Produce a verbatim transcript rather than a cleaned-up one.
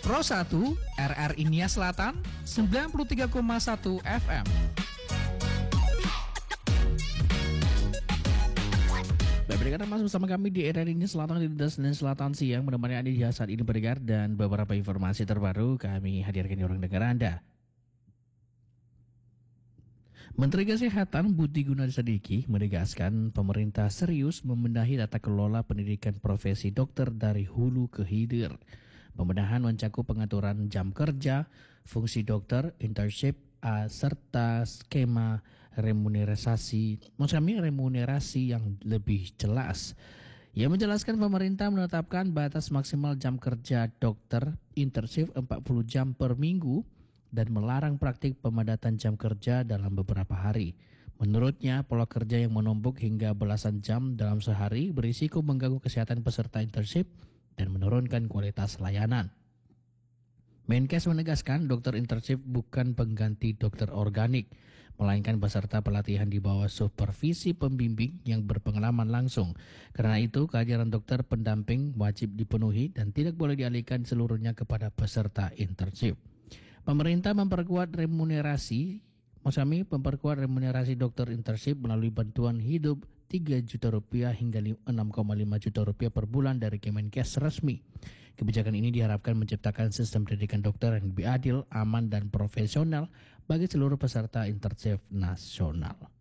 Pro satu R R I Nia Selatan sembilan puluh tiga koma satu F M. Baik, masuk bersama kami di R R I Nia Selatan di Senin Selatan siang, menemani Anda di saat ini pendengar, dan beberapa informasi terbaru kami hadirkan di ruang dengar Anda. Menteri Kesehatan Budi Gunadisadikin menegaskan pemerintah serius membenahi tata kelola pendidikan profesi dokter dari hulu ke hilir. Pembenahan mencakup pengaturan jam kerja, fungsi dokter, internship, uh, serta skema remunerasi, maksud kami remunerasi yang lebih jelas. Ia menjelaskan pemerintah menetapkan batas maksimal jam kerja dokter internship empat puluh jam per minggu dan melarang praktik pemadatan jam kerja dalam beberapa hari. Menurutnya, pola kerja yang menumpuk hingga belasan jam dalam sehari berisiko mengganggu kesehatan peserta internship dan menurunkan kualitas layanan. Menkes menegaskan dokter internship bukan pengganti dokter organik, melainkan peserta pelatihan di bawah supervisi pembimbing yang berpengalaman langsung. Karena itu, keajaran dokter pendamping wajib dipenuhi dan tidak boleh dialihkan seluruhnya kepada peserta internship. Pemerintah memperkuat remunerasi, maksudnya memperkuat remunerasi dokter internship melalui bantuan hidup tiga juta rupiah hingga enam koma lima juta rupiah per bulan dari Kemenkes resmi. Kebijakan ini diharapkan menciptakan sistem pendidikan dokter yang lebih adil, aman, dan profesional bagi seluruh peserta internship nasional.